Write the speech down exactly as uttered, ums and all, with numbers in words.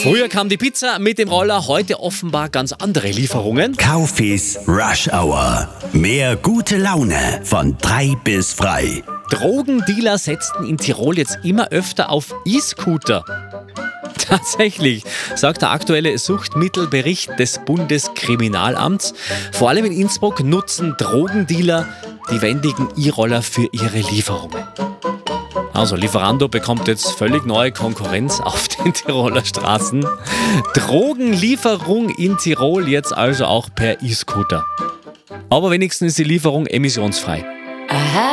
Früher kam die Pizza mit dem Roller, heute offenbar ganz andere Lieferungen. Kaufis Rush Hour. Mehr gute Laune von drei bis frei. Drogendealer setzten in Tirol jetzt immer öfter auf E-Scooter. Tatsächlich, sagt der aktuelle Suchtmittelbericht des Bundeskriminalamts. Vor allem in Innsbruck nutzen Drogendealer die wendigen E-Roller für ihre Lieferungen. Also Lieferando bekommt jetzt völlig neue Konkurrenz auf den Tiroler Straßen. Drogenlieferung in Tirol jetzt also auch per E-Scooter. Aber wenigstens ist die Lieferung emissionsfrei. Aha.